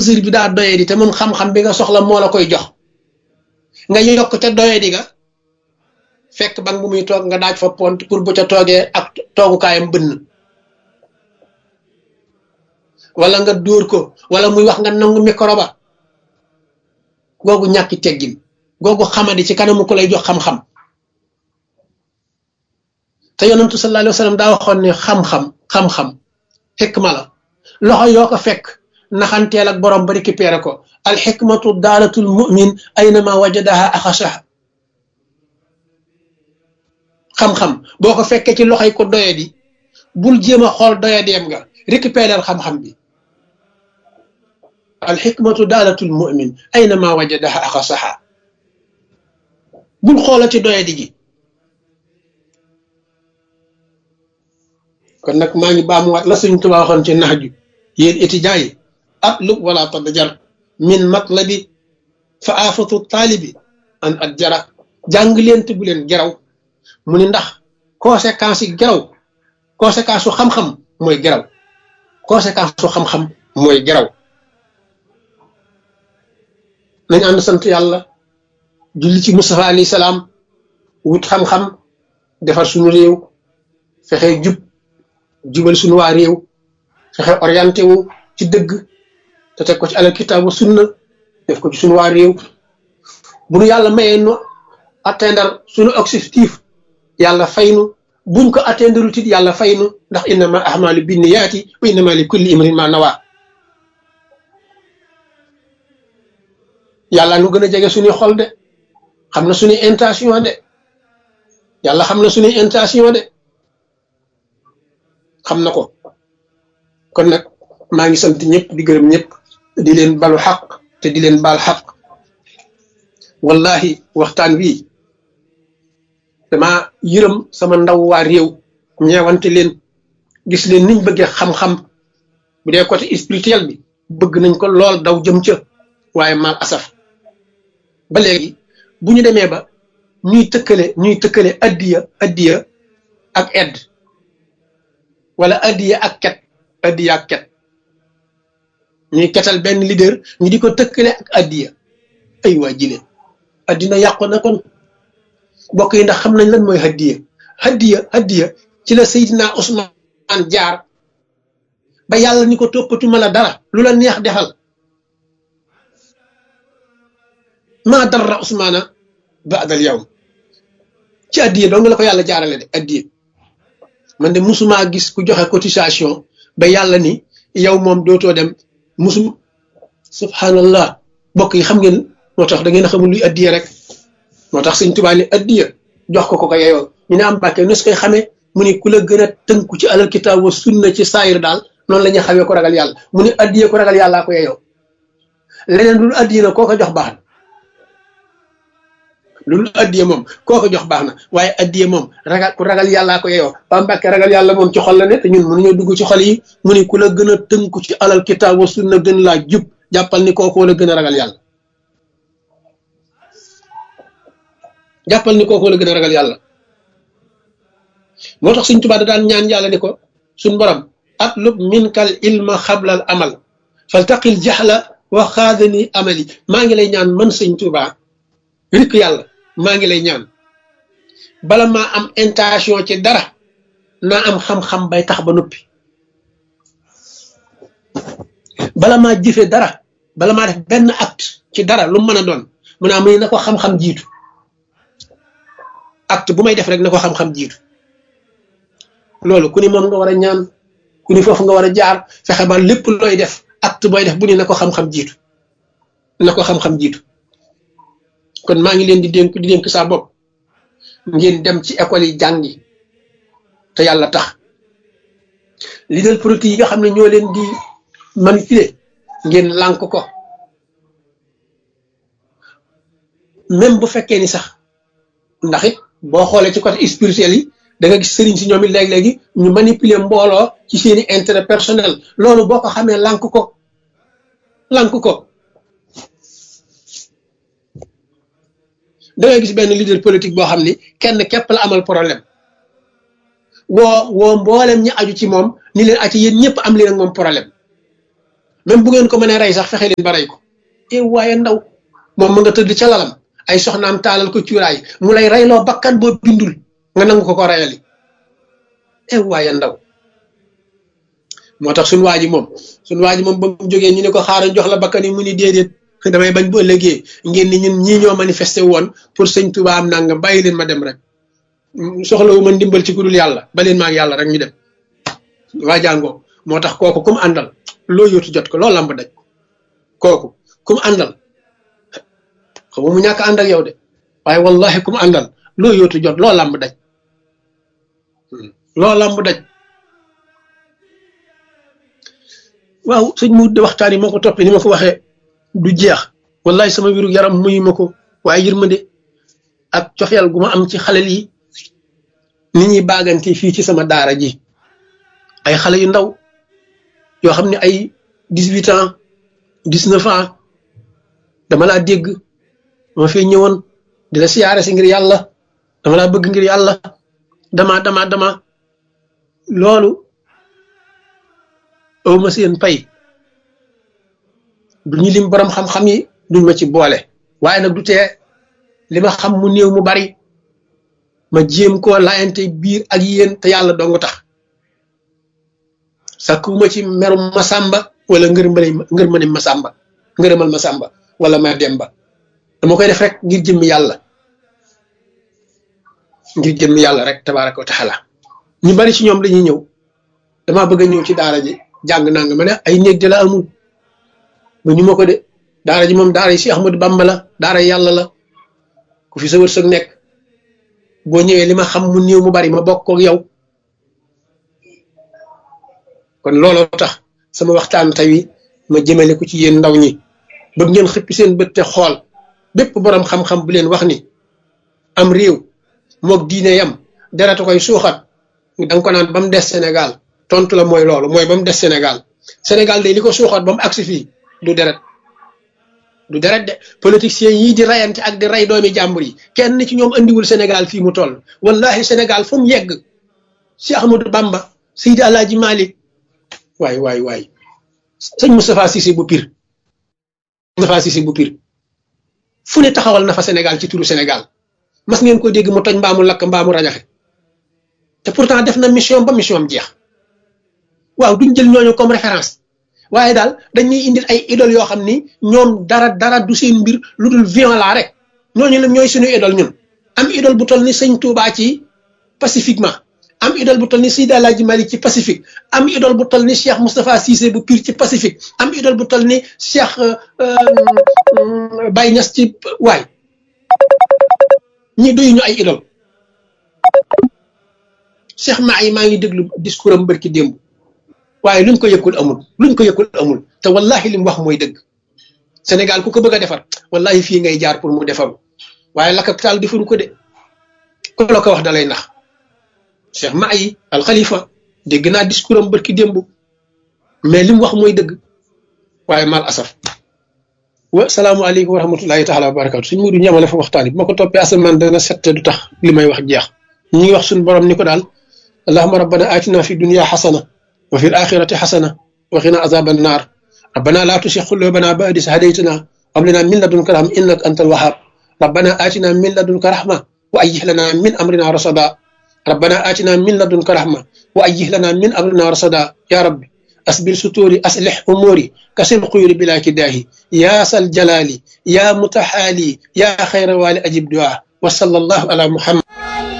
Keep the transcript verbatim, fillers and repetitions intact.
sëriñ bi daa doyee di te moom xam-xam bi nga soxla moo la koy jox nga yokk ca doyee di nga fekk bang bu muy toog nga daaj fa pont pour bu ca toogee ak toogukaayam bënn wala nga dóor ko wala muy wax nga nangu micro ba googu ñàkki teggin googu xamadi ci kanamu ko lay jox xam-xam te yonentu sallallahu alayhi wa sallam daa waxoon ne xam-xam xam-xam xikma la loxo yoo ko fekk naxanteel ak borom ba récupéré ko al xikmatu daalatul mu'min aynama wajadaha axasaha xam-xam boo ko fekkee ci loxoy ko doye di bul jéem a xool doye deem nga récupérer xam-xam bi al xikmatu daalatul mu'min aynama wajadaha axasaha bul xoola ci doye di gi kon nag maa ngi baamuwaat la Sëriñ Tuubaa waxoon ci nax ju yéen étudiants yi atlub wala tadjar min matlabi fa aafatu taalibi an at jara jàng leen te bu leen geraw mu ni ndax conséquence yi geraw conséquence su xam-xam mooy geraw conséquence su xam-xam mooy geraw nañ ànd sant yàlla julli ci Mustafa alayhi salaam wut xam-xam defar suñu réew fexe jub jubal suñu waa réew fexe orienté wu ci dëgg te teg ko ci alal kitaabu sunna def ko ci suñu waa réew bu nu yàlla mayee nu atteindre suñu objectif yàlla faynu buñ ko atteindre tit yàlla faynu ndax innama ahmalu binniyaati wa innama li kulli imrin ma nawa yàlla nu gën a jege suñuy xol de xam na suñuy intention de yàlla xam na suñuy intention de xam na ko kon nag maa ngi sant ñëpp di gërëm ñëpp di leen balu xaq te di leen baal xaq wallahi waxtaan wi dama yërëm sama ndaw waa réew ñeewante leen gis leen niñ bëggee xam-xam bu dee côté spirituel bi bëgg nañ ko lool daw jëm ca waaye mal asaf ba léegi bu ñu demee ba ñuy tëkkale ñuy tëkkale addiya addiya ak edd wala addiya ak ket addiya ak ket ñuy ketal benn leader ñu di ko tëkkale ak addiya ay waa jile addina yàqu na kon bokk yi ndax xam nañ lan mooy addiya addiya addiya ci la Seydina Ousmane jaar ba yàlla ni ko toppatuma la dara lu la neex defal maa darra Ousmana ba'dal yawm ci addiya dong la ko yàlla jaarale de addiya man de musuma gis ku joxe cotisation ba yàlla ni yow moom dootoo dem musum subhanallah bokk yi xam ngeen moo tax da ngeen a xamul luy addiya rek moo tax Sëñ Tuubaa ni addiya jox ko ko ko yeyoo ñu ne am bàkkee nos koy xamee mu ni ku la gën a tënku ci alal kitaab wa sunna ci saayir daal noonu la ñuy xamee ko ragal yàlla mu ni addiya ko ragal yàllaa ko yeyoo leneen lu addiya na koo ko jox baax na loolu addiya moom koo ko jox baax na waaye addiya moom ragal ku ragal yàllaa ko yeyoo ba mbàkke ragal yàlla moom ci xol la ne te ñun mënuñoo dugg ci xol yi mu ni ku la gën a tënku ci alal kitaab wa sunna gën laa jub jàppal ni kooku la gën a ragal yàlla jàppal ni kooku la gën a ragal yàlla moo tax Sëñ Tuubaa da daan ñaan yàlla ni ko suñ borom atlub minkal ilma xablal amal faltaqil jaxla wa xaadani amali maa ngi lay ñaan man Sëñ Tuubaa rik yàlla maa ngi lay ñaan bala maa am intention ci dara naa am xam-xam bay tax ba noppi bala maa jëfe dara bala maa def benn acte ci dara lu mën a doon mu naa muy na ko xam-xam jiitu acte bu may def rek na ko xam-xam jiitu loolu ku ni moom nga war a ñaan ku ni foofu nga war a jaar fexe ba lépp looy def acte booy def bu ni na ko xam-xam jiitu na ko xam-xam jiitu kon maa ngi leen di dénk di dénk saa bopp ngeen dem ci école yi jàngi te yàlla tax leader politique yi nga xam ne ñoo leen di manipuler ngeen lànk ko même bu fekkee ni sax ndax it boo xoolee ci côté spirituel yi da nga gis sëriñ si ñoom it léegi-léegi ñu manipuler mbooloo ci seeni intérêt personnel loolu boo ko xamee lànk ko lànk ko da ngay gis benn leader politique boo xam ni kenn képp la amal problème woo woo mboolem ñi aju ci moom ni leen ati yéen ñëpp am leen ak moom problème même bu ngeen ko mënee rey sax fexe leen ba rey ko e waaye ndaw moom ma nga tëdd ca lalam ay soxnaam taalal ko cuuraay mu lay reyloo bakkan boo bindul nga nangu ko ko reyali e waaye ndaw moo tax suñu waa ji moom suñu waa ji moom ba mu jógee ñu ne ko xaaral jox la bakkan yi mu ni déedéet damay bañ bu ëllëgee ngeen ni ñun ñii ñoo manifesté woon pour sëñ Touba am nangam bàyyi leen ma dem rek soxlawu ma ndimbal ci ku dul yàlla ba leen ma ak yàlla rek ñu dem waa jàngoo moo tax kooku kum àndal loo yóotu jot ko loo lamb daj kooku kum àndal xaw ma mu ñàkk ànd ak yow de waaye wallahi kum àndal loo yóotu jot loo lamb daj loo lamb daj waaw sëñ mu de waxtaan yi moo ko toppee ni ma ko waxee du jeex wallahi sama wiru yaram muyu ma ko waaye yërmande ak cofeel gu ma am ci xale yi ni ñuy baagante fii ci sama daara ji ay xale yu ndaw yoo xam ne ay dix-huit ans dix-neuf ans dama laa dégg dama fee ñëwoon di la siyaare si ngir yàlla dama laa bëgg ngir yàlla dama dama dama loolu aw ma seen pay du ñu lim borom xam-xam yi duñ ma ci boole waaye nag du tee li ma xam mu néew mu bari ma jéem koo laayante biir ak yéen te yàlla dong tax sakkuwuma ci merum Masamba wala ngërëmale ngërëmale Masamba ngërëmal Masamba wala ma Demba dama koy def rek ngir jëmmi yàlla ngir jëmmi yàlla rek tabaaraka wa taala ñu bari ci ñoom dañuy ñëw damaa bëgg a ñëw ci daara ji jàng naa nga ma ne ay néeg de la amul ba ñu ma ko de daara ji moom daara yi si Ahmadu Bamba la daara yàlla la ku fi sa wërsëg nekk boo ñëwee li ma xam mu néew mu bari ma bokk ak yow kon looloo tax sama waxtaan tey wi ma jëmale ko ci yéen ndaw ñi bëgg ngeen xëppi seen bët te xool bépp borom xam-xam bu leen wax ni am réew moog diine yam deratu koy suuxat danga ko naan ba mu des Sénégal tontu la mooy loolu mooy ba mu des Sénégal Sénégal day li ko suuxat ba mu agsi fii du deret du deret de politiciens yii di rayante ak di ray doomi jàmbur yi kenn ci ñoom andiwul Sénégal fii mu toll wallahi Sénégal fu mu yegg si Ahmadou Bamba Seydi Alaaji Malik waay waay waay sëñ Moustapha Cissé bu Pire Moustapha Cissé bu Pire fu ne taxawal na fa Sénégal ci turu Sénégal mas ngeen ko dégg mu toj mbaamu lakk mbaamu rajaxe te pourtant def na mission ba mission am jeex waaw duñ jël ñooñu comme référence waaye daal dañuy indil ay idole yoo xam ni ñoom dara dara du seen mbir lu dul violent rek ñooñu la ñooy suñu idole ñun am idole bu toll ni sëñ Touba ci pacifiquement am idole bu toll ni Seydi Alaaji Malik ci pacifique am idole bu toll ni Cheikh Moustapha Cissé bu Pire ci pacifique am idole bu toll ni Cheikh Baye Niass ci waay ñi doyu ñu ay idole Cheikh Maay maa ngi déglu discours am bërki démb waaye luñ ko yëkkul amul luñ ko yëkkul amul te wallahi li mu wax mooy dëgg Sénégal ku ko bëgg a defar wallahi fii ngay jaar pour mu defaru waaye la capital defaru ko de ko la ko wax da lay nax Cheikh Maay al Khalifa dégg naa discours am bërki démb mais li mu wax mooy dëgg waaye mal asaf wa salaamualeykum wa rahmatullahi taala wa barakatu suñ mudu ñamale fa waxtaan bi ma ko toppee asamaan dana sette du tax li may wax jeex ñi ngi wax suñu borom ni ko daal allahumma rabbana atina fi dunya xasana wa fi alaxirati xasana wa qina azaba annar rabbana la tusi qulubana ba'da idh hadaytana wa hab lana min ladunka rahma innaka antal wahhab rabbana atina min ladunka rahma wa ayyih lana min amrina rasada rabbana atina min ladunka rahma wa ayyih lana min amrina rasada ya rabbi أسبل ستوري أصلح أموري كسر قيوري بلا كداهي يا سل جلالي يا متحالي يا خير والي أجب دعاء وصلى الله على محمد